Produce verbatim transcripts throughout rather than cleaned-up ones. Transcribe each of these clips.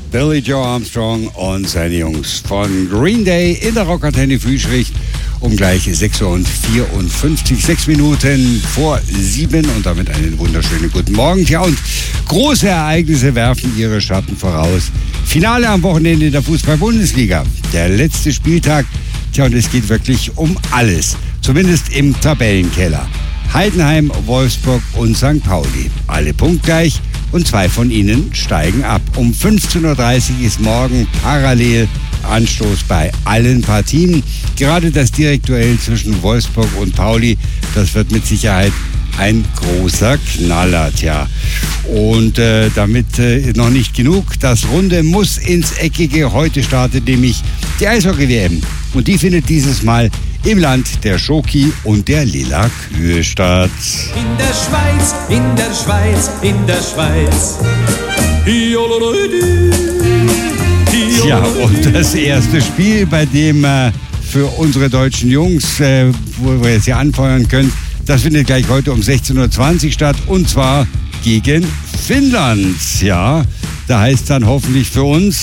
Billy Joe Armstrong und seine Jungs von Green Day in der Rockantenne Frühschicht um gleich sechs Uhr vierundfünfzig, sechs Minuten vor sieben und damit einen wunderschönen guten Morgen. Tja, und große Ereignisse werfen ihre Schatten voraus. Finale am Wochenende in der Fußball-Bundesliga. Der letzte Spieltag. Tja, und es geht wirklich um alles. Zumindest im Tabellenkeller. Heidenheim, Wolfsburg und Sankt Pauli. Alle punktgleich und zwei von ihnen steigen ab. Um fünfzehn Uhr dreißig ist morgen parallel Anstoß bei allen Partien. Gerade das Direktduell zwischen Wolfsburg und Pauli, das wird mit Sicherheit ein großer Knaller, tja. Und äh, damit äh, noch nicht genug. Das Runde muss ins Eckige. Heute startet nämlich die Eishockey-W M. Und die findet dieses Mal im Land der Schoki und der lila Kühe statt. In der Schweiz, in der Schweiz, in der Schweiz. Ja, und das erste Spiel, bei dem äh, für unsere deutschen Jungs, äh, wo wir jetzt hier anfeuern können, das findet gleich heute um sechzehn Uhr zwanzig statt und zwar gegen Finnland. Ja, da heißt es dann hoffentlich für uns...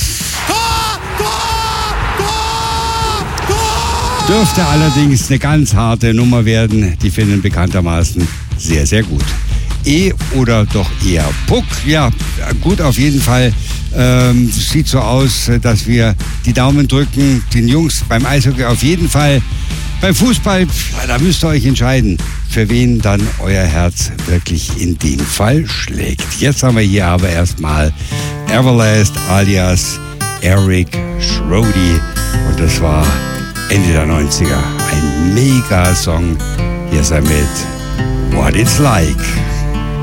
Dürfte allerdings eine ganz harte Nummer werden. Die Finnen bekanntermaßen sehr, sehr gut. E oder doch eher Puck? Ja, gut, auf jeden Fall. Ähm, sieht so aus, dass wir die Daumen drücken. Den Jungs beim Eishockey auf jeden Fall. Beim Fußball, da müsst ihr euch entscheiden, für wen dann euer Herz wirklich in dem Fall schlägt. Jetzt haben wir hier aber erstmal Everlast alias Eric Schrody. Und das war Ende der neunziger. Ein Mega-Song. Hier ist er mit What It's Like.